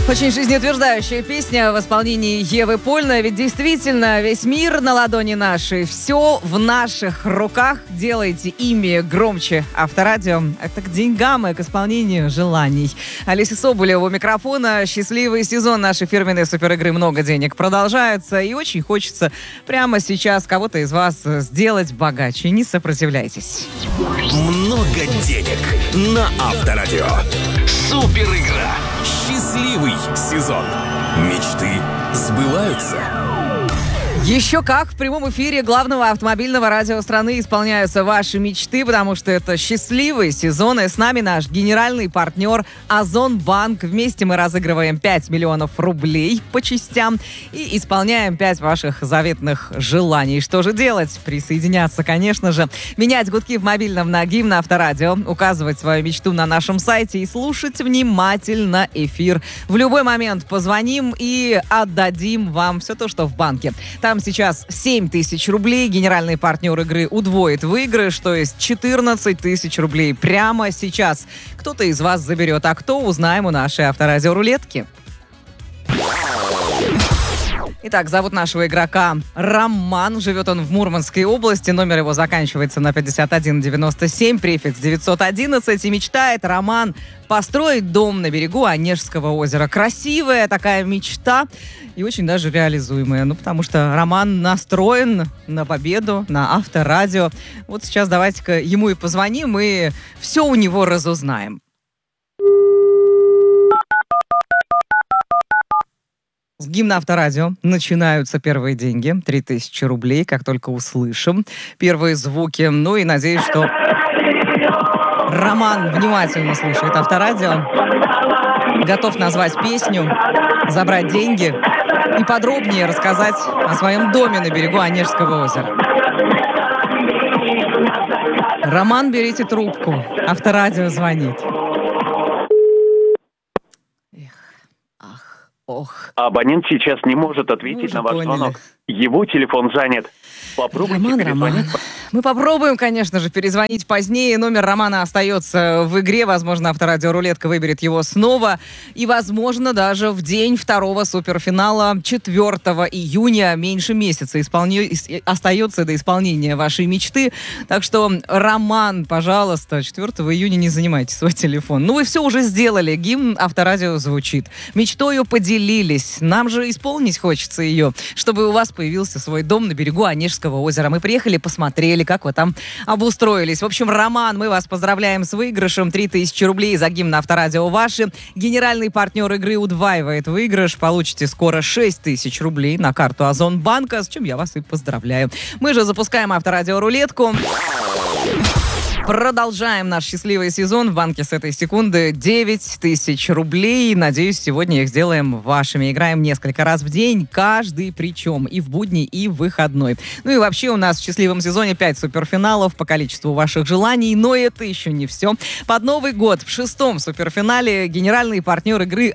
Очень жизнеутверждающая песня в исполнении Евы Польной. Ведь действительно весь мир на ладони нашей. Все в наших руках. Делайте ими громче. Авторадио. Это к деньгам и к исполнению желаний. Олеся Соболева у микрофона. Счастливый сезон нашей фирменной суперигры «Много денег» продолжается. И очень хочется прямо сейчас кого-то из вас сделать богаче. Не сопротивляйтесь. Много денег на Авторадио. Суперигра. Счастливый сезон. Мечты сбываются. Еще как в прямом эфире главного автомобильного радио страны исполняются ваши мечты, потому что это счастливый сезон. И с нами наш генеральный партнер Озонбанк. Вместе мы разыгрываем 5 миллионов рублей по частям и исполняем 5 ваших заветных желаний. Что же делать? Присоединяться, конечно же. Менять гудки в мобильном на гимн Авторадио, указывать свою мечту на нашем сайте и слушать внимательно эфир. В любой момент позвоним и отдадим вам все то, что в банке. Там сейчас 7 тысяч рублей. Генеральный партнер игры удвоит выигрыш, то есть 14 тысяч рублей прямо сейчас. Кто-то из вас заберет, а кто, узнаем у нашей Авторадио рулетки. Итак, зовут нашего игрока Роман. Живет он в Мурманской области. Номер его заканчивается на 5197, префикс 911. И мечтает Роман построить дом на берегу Онежского озера. Красивая такая мечта и очень даже реализуемая. Потому что Роман настроен на победу, на Авторадио. Вот сейчас давайте-ка ему и позвоним, и все у него разузнаем. С гимна Авторадио начинаются первые деньги. 3000 рублей, как только услышим первые звуки. Ну и надеюсь, что Роман внимательно слушает Авторадио, готов назвать песню, забрать деньги и подробнее рассказать о своем доме на берегу Онежского озера. Роман, берите трубку. Авторадио звонит. Ох. Абонент сейчас не может ответить на ваш звонок. Его телефон занят. Попробуйте перезвонить. Мы попробуем, конечно же, перезвонить позднее. Номер Романа остается в игре. Возможно, Авторадио рулетка выберет его снова. И, возможно, даже в день второго суперфинала 4 июня, меньше месяца, остается до исполнения вашей мечты. Так что, Роман, пожалуйста, 4 июня не занимайте свой телефон. Ну, вы все уже сделали. Гимн Авторадио звучит. Мечтою поделились. Нам же исполнить хочется ее, чтобы у вас появился свой дом на берегу Онежского озера. Мы приехали, посмотрели, как вы там обустроились. В общем, Роман, мы вас поздравляем с выигрышем. 3000 рублей за гимн Авторадио ваши. Генеральный партнер игры удваивает выигрыш. Получите скоро 6000 рублей на карту Озонбанка, с чем я вас и поздравляю. Мы же запускаем Авторадио рулетку. Продолжаем наш счастливый сезон. В банке с этой секунды 9000 рублей. Надеюсь, сегодня их сделаем вашими. Играем несколько раз в день, каждый причем. И в будний, и в выходной. Ну и вообще у нас в счастливом сезоне 5 суперфиналов по количеству ваших желаний. Но это еще не все. Под Новый год в 6-м суперфинале генеральный партнер игры